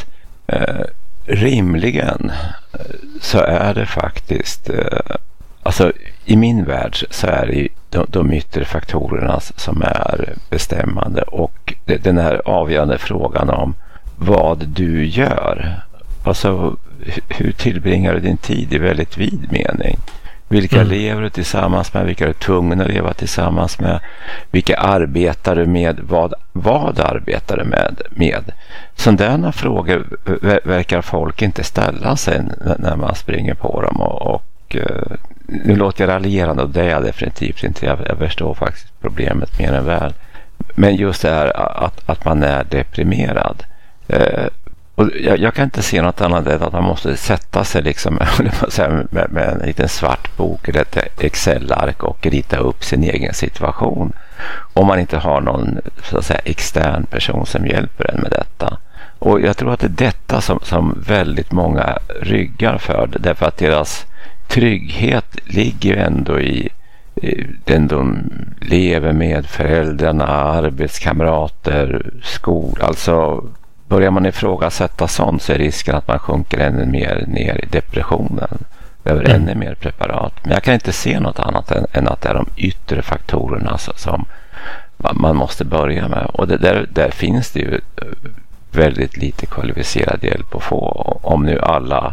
rimligen så är det faktiskt alltså i min värld så är det de yttre faktorerna som är bestämmande, och den här avgörande frågan om vad du gör, alltså hur tillbringar du din tid i väldigt vid mening. Vilka lever du tillsammans med? Vilka är du tvungen att leva tillsammans med? Vilka arbetar du med? Vad arbetar du med? Sådana frågor verkar folk inte ställa sig när man springer på dem. Och nu låter jag raljerande, och det är jag definitivt inte. Jag förstår faktiskt problemet mer än väl. Men just det här att man är deprimerad. Och jag kan inte se något annat än att man måste sätta sig liksom med en liten svart bok eller ett Excel-ark och rita upp sin egen situation. Om man inte har någon så att säga extern person som hjälper en med detta. Och jag tror att det är detta som väldigt många ryggar för. Därför att deras trygghet ligger ju ändå i den de lever med, föräldrarna, arbetskamrater, skol. Alltså börjar man ifrågasätta sånt så är risken att man sjunker ännu mer ner i depressionen. Behöver ännu mer preparat. Men jag kan inte se något annat än att det är de yttre faktorerna som man måste börja med. Och där finns det ju väldigt lite kvalificerad hjälp att få. Om nu alla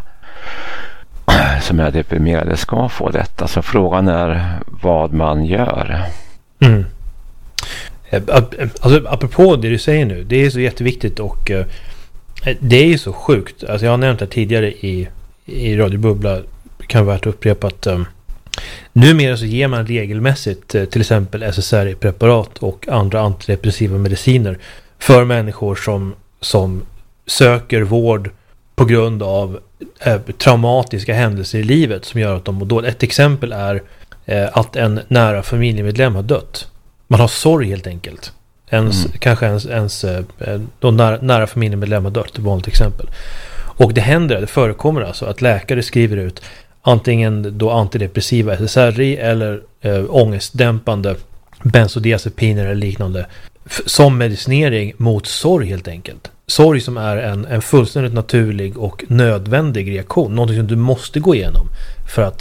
som är deprimerade ska få detta. Så frågan är vad man gör.
Mm. Alltså, apropå det du säger nu, det är så jätteviktigt, och det är ju så sjukt. Alltså jag har nämnt det tidigare i Radio Bubbla, kan vara värt att upprepa att numera så ger man regelmässigt till exempel SSRI-preparat och andra antidepressiva mediciner för människor som söker vård på grund av traumatiska händelser i livet som gör att de mår dåligt. Ett exempel är att en nära familjemedlem har dött. Man har sorg helt enkelt. Kanske ens nära familjemedlemmar dött, ett vanligt exempel. Och det förekommer alltså att läkare skriver ut antingen då antidepressiva SSRI eller ångestdämpande bensodiazepiner eller liknande som medicinering mot sorg helt enkelt. Sorg som är en fullständigt naturlig och nödvändig reaktion. Någonting som du måste gå igenom för att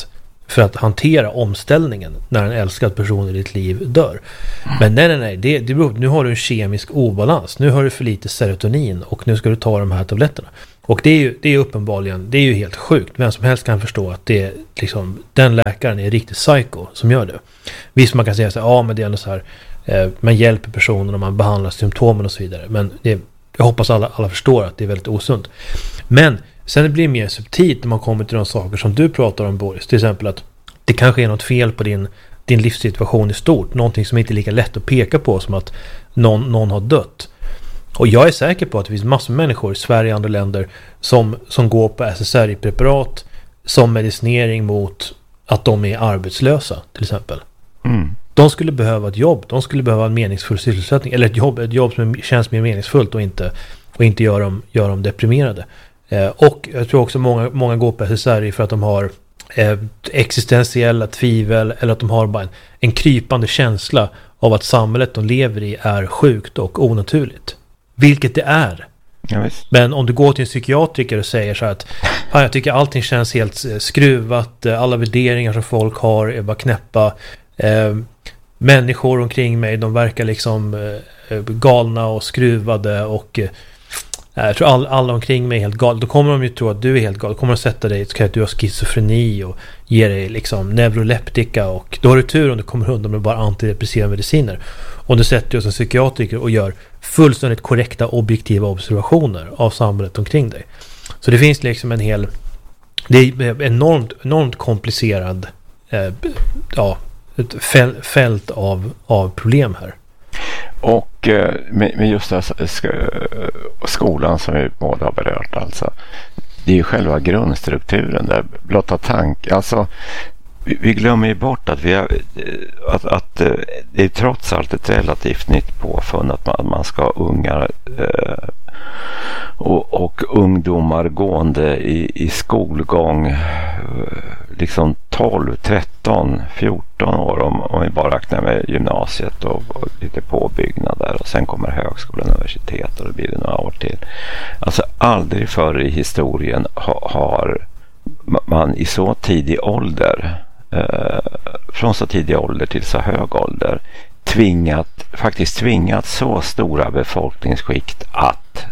för att hantera omställningen när en älskad person i ditt liv dör. Men nej, det beror, nu har du en kemisk obalans. Nu har du för lite serotonin och nu ska du ta de här tabletterna. Och det är uppenbarligen, det är ju helt sjukt. Vem som helst kan förstå att det är liksom, den läkaren är riktigt psycho som gör det. Visst, man kan säga så här, men det är ändå så här, man hjälper personen och man behandlar symptomen och så vidare. Men jag hoppas alla förstår att det är väldigt osunt. Men sen det blir mer subtilt när man kommer till de saker som du pratar om, Boris. Till exempel att det kanske är något fel på din livssituation i stort. Någonting som inte är lika lätt att peka på som att någon har dött. Och jag är säker på att det finns massor av människor i Sverige och andra länder som går på SSRI-preparat som medicinering mot att de är arbetslösa, till exempel.
Mm.
De skulle behöva ett jobb. De skulle behöva en meningsfull sysselsättning. Eller ett jobb som känns mer meningsfullt och inte gör dem deprimerade. Och jag tror också många går på SSRI för att de har existentiella tvivel eller att de har bara en krypande känsla av att samhället de lever i är sjukt och onaturligt. Vilket det är.
Ja, visst.
Men om du går till en psykiatriker och säger så här att jag tycker allting känns helt skruvat, alla värderingar som folk har är bara knäppa, människor omkring mig, de verkar liksom galna och skruvade och jag tror alla omkring mig är helt galna. Då kommer de ju tro att du är helt gal. Då kommer de sätta dig att du har schizofreni och ge dig liksom neuroleptika, och då har du tur om du kommer undan med bara antidepressiva mediciner. Om du sätter dig hos en psykiatriker och gör fullständigt korrekta objektiva observationer av samhället omkring dig. Så det finns liksom det är enormt komplicerad ett fält av problem här.
Och med just det skolan som vi båda har berört, alltså, det är ju själva grundstrukturen där, blotta alltså vi glömmer ju bort att att det är trots allt ett relativt nytt påfund att man ska ha ungar och ungdomar gående i skolgång liksom 12, 13, 14 år om vi bara räknar med gymnasiet och lite påbyggnad där, och sen kommer högskolan och universitet och det blir det några år till. Alltså aldrig förr i historien har man i så tidig ålder, från så tidig ålder till så hög ålder, tvingat så stora befolkningsskikt att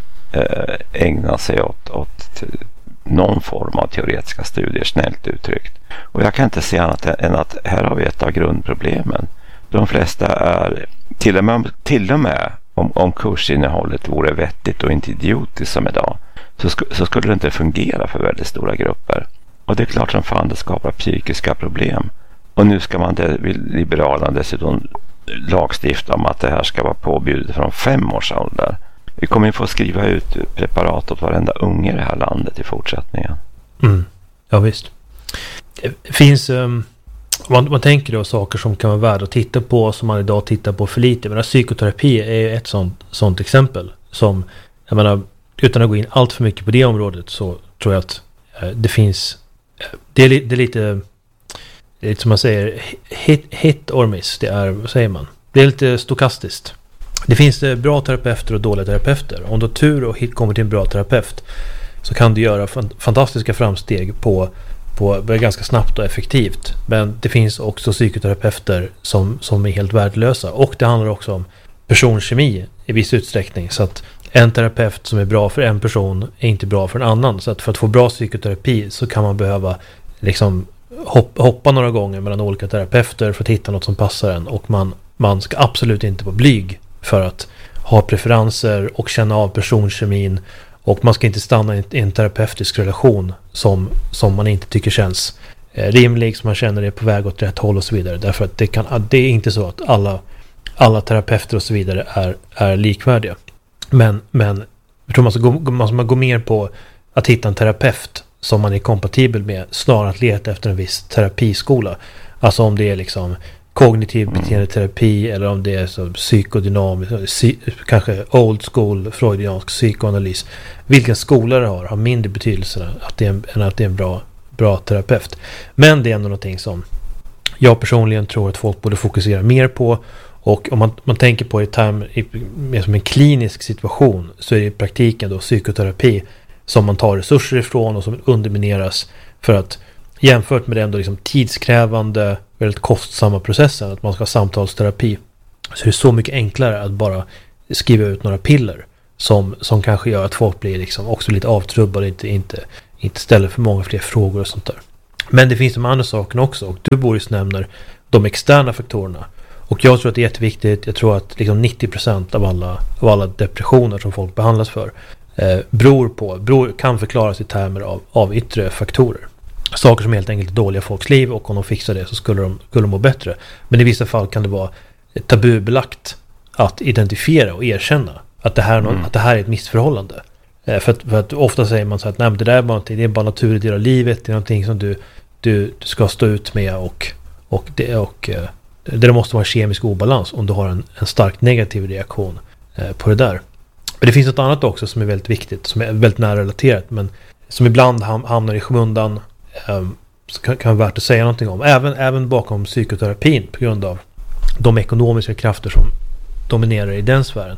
ägna sig åt någon form av teoretiska studier, snällt uttryckt. Och jag kan inte se annat än att här har vi ett av grundproblemen. De flesta är till och med om kursinnehållet vore vettigt och inte idiotiskt som idag, så skulle det inte fungera för väldigt stora grupper. Och det är klart som fan det skapar psykiska problem. Och nu ska Liberalerna dessutom lagstifta om att det här ska vara påbjudet från 5 års ålder. Vi kommer ju få skriva ut preparat åt varenda unge i det här landet i fortsättningen.
Mm. Ja, visst. Det finns, man tänker då saker som kan vara värda att titta på som man idag tittar på för lite. Men psykoterapi är ett sånt exempel. Som, jag menar, utan att gå in allt för mycket på det området, så tror jag att det finns, det är lite som man säger, hit or miss. Det är, vad säger man? Det är lite stokastiskt. Det finns bra terapeuter och dåliga terapeuter. Om du har tur och kommer till en bra terapeut, så kan du göra fantastiska framsteg på ganska snabbt och effektivt. Men det finns också psykoterapeuter som är helt värdelösa. Och det handlar också om personkemi i viss utsträckning. Så att en terapeut som är bra för en person är inte bra för en annan. Så att för att få bra psykoterapi så kan man behöva liksom hoppa några gånger mellan olika terapeuter för att hitta något som passar en. Och man ska absolut inte vara blyg för att ha preferenser och känna av personkemin, och man ska inte stanna i en terapeutisk relation som man inte tycker känns rimlig, som man känner är på väg åt rätt håll och så vidare, därför att det är inte så att alla terapeuter och så vidare är likvärdiga, men jag tror man ska gå mer på att hitta en terapeut som man är kompatibel med, snarare att leta efter en viss terapiskola, alltså om det är liksom kognitiv beteendeterapi eller om det är så psykodynamisk, kanske old school freudiansk psykoanalys. Vilken skola det har mindre betydelse än att det är en bra terapeut. Men det är ändå någonting som jag personligen tror att folk borde fokusera mer på. Och om man tänker på det mer som en klinisk situation, så är det i praktiken då psykoterapi som man tar resurser ifrån och som undermineras för att jämfört med den då liksom tidskrävande, väldigt kostsamma processen att man ska ha samtalsterapi, så är det så mycket enklare att bara skriva ut några piller som kanske gör att folk blir liksom också lite avtrubbade och inte ställer för många fler frågor och sånt där. Men det finns de andra sakerna också, och du, Boris, nämner de externa faktorerna. Och jag tror att det är jätteviktigt. Jag tror att liksom 90% av alla depressioner som folk behandlas för kan förklaras i termer av yttre faktorer. Saker som helt enkelt är dåliga i folks liv, och om de fixar det så skulle de må bättre. Men i vissa fall kan det vara tabubelagt att identifiera och erkänna att det här är ett missförhållande. För att ofta säger man så att nej, men det är bara naturligt del av livet, det är någonting som du ska stå ut med, och det måste vara en kemisk obalans om du har en starkt negativ reaktion på det där. Men det finns något annat också som är väldigt viktigt, som är väldigt nära relaterat, men som ibland hamnar i skymundan, kan vara värt att säga någonting om. Även bakom psykoterapin, på grund av de ekonomiska krafter som dominerar i den sfären.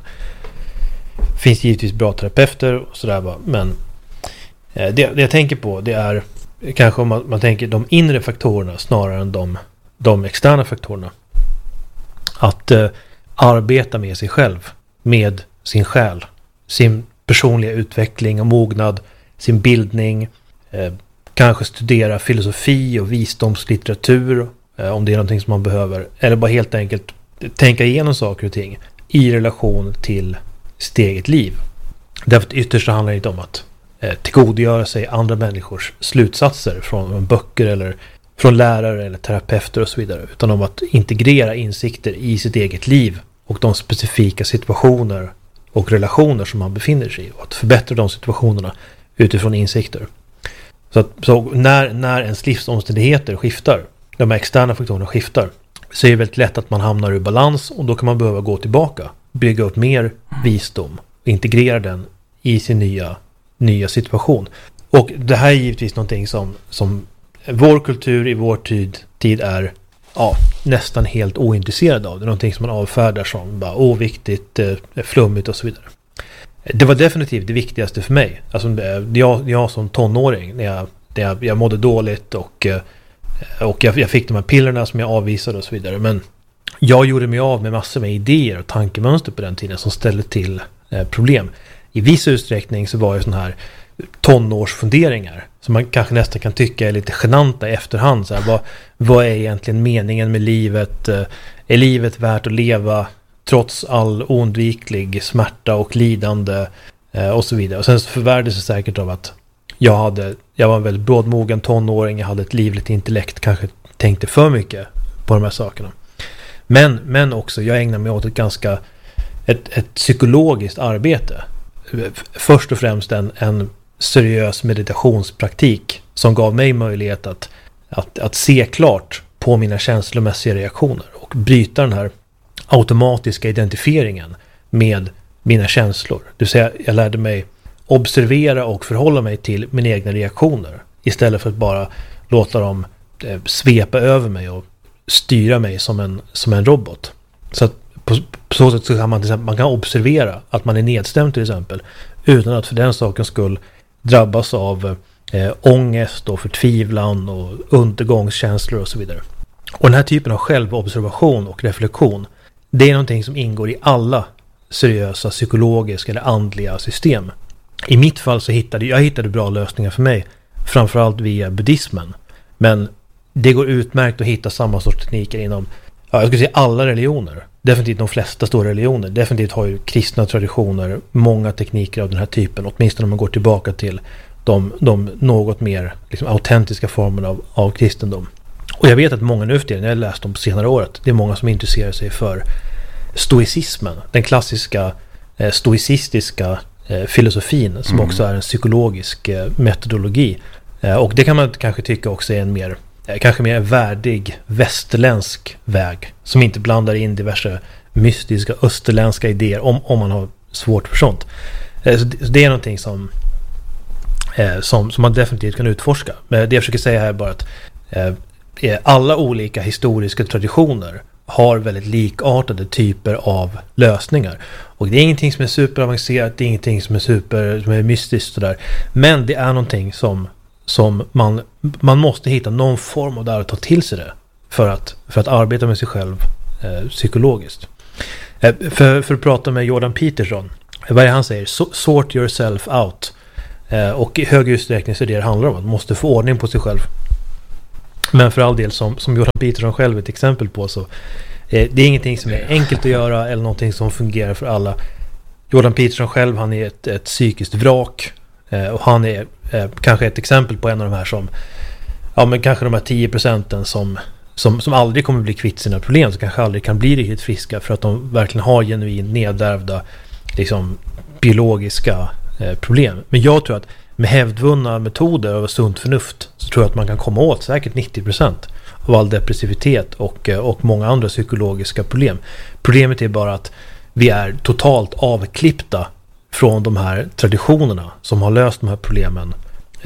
Finns givetvis bra terapeuter och sådär, men det jag tänker på, det är kanske om man tänker de inre faktorerna snarare än de externa faktorerna. Att arbeta med sig själv, med sin själ, sin personliga utveckling och mognad, sin bildning, kanske studera filosofi och visdomslitteratur om det är någonting som man behöver, eller bara helt enkelt tänka igenom saker och ting i relation till sitt eget liv. Därför att ytterst handlar det inte om att tillgodogöra sig andra människors slutsatser från böcker eller från lärare eller terapeuter och så vidare, utan om att integrera insikter i sitt eget liv och de specifika situationer och relationer som man befinner sig i, och att förbättra de situationerna utifrån insikter. Så när ens livsomständigheter skiftar, de här externa faktorerna skiftar, så är det väldigt lätt att man hamnar ur balans, och då kan man behöva gå tillbaka, bygga upp mer visdom och integrera den i sin nya situation. Och det här är givetvis någonting som vår kultur i vår tid är nästan helt ointresserad av. Det är någonting som man avfärdar som bara oviktigt, flummigt och så vidare. Det var definitivt det viktigaste för mig. Alltså, jag som tonåring, när jag mådde dåligt och jag fick de här pillerna som jag avvisade och så vidare. Men jag gjorde mig av med massor med idéer och tankemönster på den tiden som ställde till problem. I viss utsträckning så var det sån här tonårsfunderingar som man kanske nästan kan tycka är lite genanta i efterhand. Så här, vad är egentligen meningen med livet? Är livet värt att leva trots all oundviklig smärta och lidande och så vidare? Och sen så förvärrades det säkert av att jag var en väldigt brådmogen tonåring, jag hade ett livligt intellekt, kanske tänkte för mycket på de här sakerna. Men också, jag ägnade mig åt ett psykologiskt arbete. Först och främst en seriös meditationspraktik som gav mig möjlighet att se klart på mina känslomässiga reaktioner och bryta den här automatiska identifieringen med mina känslor. Det vill säga, jag lärde mig observera och förhålla mig till mina egna reaktioner istället för att bara låta dem svepa över mig och styra mig som en robot. Så att på så sätt så kan man kan observera att man är nedstämd till exempel, utan att för den sakens skull drabbas av ångest och förtvivlan och undergångskänslor och så vidare. Och den här typen av självobservation och reflektion, det är någonting som ingår i alla seriösa psykologiska eller andliga system. I mitt fall så hittade bra lösningar för mig, framförallt via buddhismen. Men det går utmärkt att hitta samma sorts tekniker inom, jag skulle säga alla religioner. Definitivt de flesta stora religioner. Definitivt har ju kristna traditioner många tekniker av den här typen, åtminstone om man går tillbaka till de något mer liksom autentiska formerna av kristendom. Och jag vet att många nu efter, när jag läst dem på senare året, det är många som intresserar sig för stoicismen, den klassiska stoicistiska filosofin som också är en psykologisk metodologi. Och det kan man kanske tycka också är en mer värdig västerländsk väg som inte blandar in diverse mystiska österländska idéer om man har svårt för sånt. Så det är någonting som man definitivt kan utforska. Men det jag försöker säga här är bara att alla olika historiska traditioner har väldigt likartade typer av lösningar. Och det är ingenting som är superavancerat, det är ingenting som är mystiskt sådär. Men det är någonting som som man måste hitta någon form av där att ta till sig det för att arbeta med sig själv psykologiskt. För att prata med Jordan Peterson, vad är han säger? Sort yourself out. Och i hög utsträckning så är det handlar om att man måste få ordning på sig själv. Men för all del som Jordan Peterson själv är ett exempel på, så det är ingenting som är enkelt att göra eller någonting som fungerar för alla. Jordan Peterson själv, han är ett psykiskt vrak, och han är kanske ett exempel på en av de här som, ja men kanske de här 10% som aldrig kommer bli kvitt sina problem, som kanske aldrig kan bli riktigt friska för att de verkligen har genuin nedärvda liksom biologiska problem. Men jag tror att med hävdvunna metoder och sunt förnuft så tror jag att man kan komma åt säkert 90% av all depressivitet och många andra psykologiska problem. Problemet är bara att vi är totalt avklippta från de här traditionerna som har löst de här problemen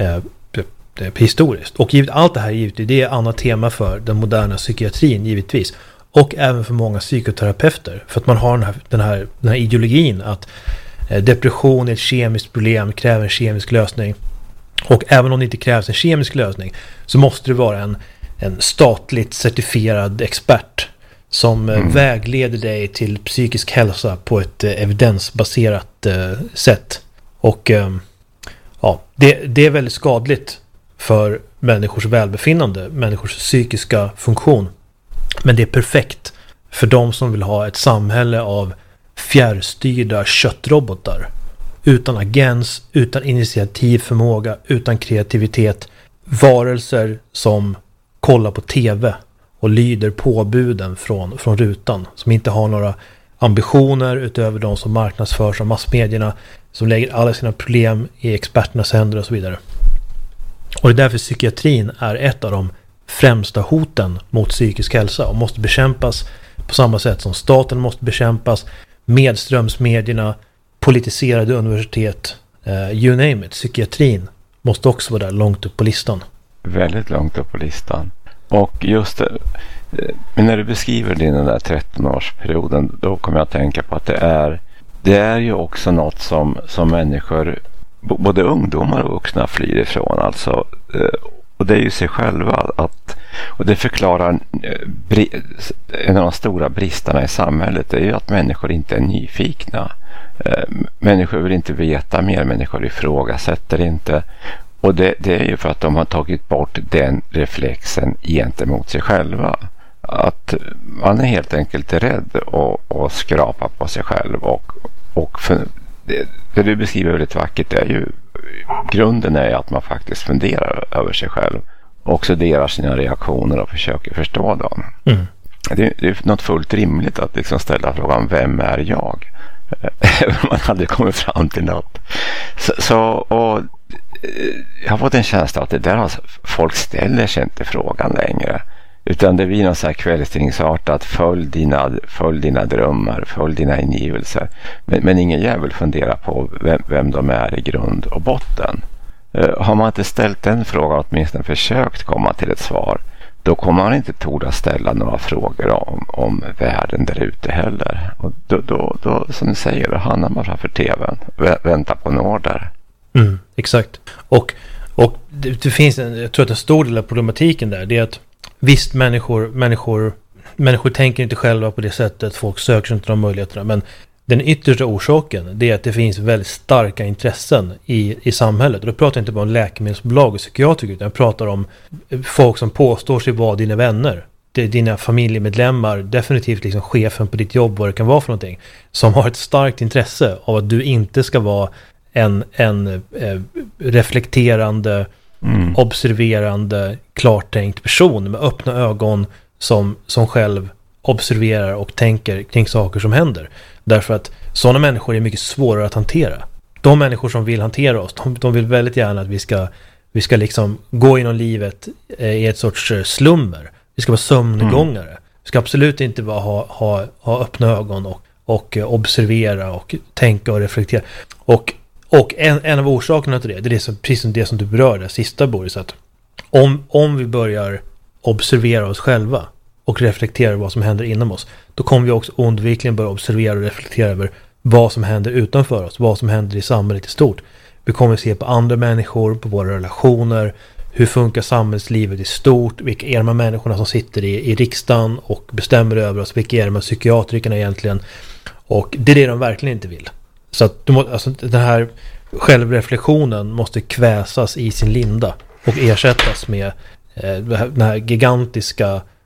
historiskt. Och allt det här givetvis, det är ett annat tema för den moderna psykiatrin givetvis. Och även för många psykoterapeuter. För att man har den här ideologin att depression är ett kemiskt problem, kräver en kemisk lösning. Och även om det inte krävs en kemisk lösning så måste det vara en statligt certifierad expert som vägleder dig till psykisk hälsa på ett evidensbaserat sätt. Och ja, det är väldigt skadligt för människors välbefinnande, människors psykiska funktion. Men det är perfekt för de som vill ha ett samhälle av fjärrstyrda köttrobotar. Utan agens, utan initiativförmåga, utan kreativitet. Varelser som kollar på tv och lyder påbuden från rutan. Som inte har några ambitioner utöver de som marknadsförs av massmedierna. Som lägger alla sina problem i experternas händer och så vidare. Och det är därför psykiatrin är ett av de främsta hoten mot psykisk hälsa och måste bekämpas på samma sätt som staten måste bekämpas, medströmsmedierna, politiserade universitet, you name it. Psykiatrin måste också vara där långt upp på listan.
Väldigt långt upp på listan. Och just men när du beskriver den där 13-årsperioden, då kommer jag att tänka på att det är ju också något som människor, både ungdomar och vuxna, flyr ifrån. Alltså, och det är ju sig själva. Och det förklarar en av de stora bristerna i samhället. Det är ju att människor inte är nyfikna. Människor vill inte veta mer. Människor ifrågasätter inte. Och det är ju för att de har tagit bort den reflexen gentemot sig själva. Att man är helt enkelt rädd och skrapa på sig själv. Och det du beskriver väldigt vackert är ju, grunden är att man faktiskt funderar över sig själv. Och studerar sina reaktioner och försöker förstå dem. Mm. Det är något fullt rimligt att liksom ställa frågan, vem är jag? Man hade kommit fram till något. Och jag har fått en känsla att det där, alltså, folk ställer sig inte frågan längre. Utan det blir något så här kvällstingsartat, följ dina drömmar, följ dina ingivelser. Men ingen jävel funderar på vem de är i grund och botten. Har man inte ställt den frågan, åtminstone försökt komma till ett svar, då kommer man inte torda ställa några frågor om världen där ute heller. Och då som du säger, då hamnar man framför tvn, vänta på en order.
Exakt. Och det finns jag tror att en stor del av problematiken där, det är att visst, människor tänker inte själva på det sättet, folk söker inte de möjligheterna, men den yttersta orsaken, det är att det finns väldigt starka intressen i samhället. Och då pratar jag inte bara om läkemedelsbolag och psykiatriker, utan jag pratar om folk som påstår sig vara dina vänner. Det är dina familjemedlemmar, definitivt liksom chefen på ditt jobb, vad det kan vara för någonting, som har ett starkt intresse av att du inte ska vara en reflekterande, observerande, klartänkt person med öppna ögon som själv observerar och tänker kring saker som händer. Därför att sådana människor är mycket svårare att hantera. De människor som vill hantera oss, de vill väldigt gärna att vi ska liksom gå inom livet i ett sorts slummer. Vi ska vara sömngångare. Vi ska absolut inte bara ha öppna ögon och observera och tänka och reflektera. Och en av orsakerna till det är precis som det som du berörde sista, Boris, att om vi börjar observera oss själva och reflektera vad som händer inom oss, då kommer vi också oundvikligen börja observera och reflektera över vad som händer utanför oss, vad som händer i samhället i stort. Vi kommer se på andra människor, på våra relationer. Hur funkar samhällslivet i stort? Vilka är de här människorna som sitter i riksdagen och bestämmer över oss? Vilka är de här psykiatrikerna egentligen? Och det är det de verkligen inte vill. Så att den här självreflektionen måste kväsas i sin linda och ersättas med den här gigantiska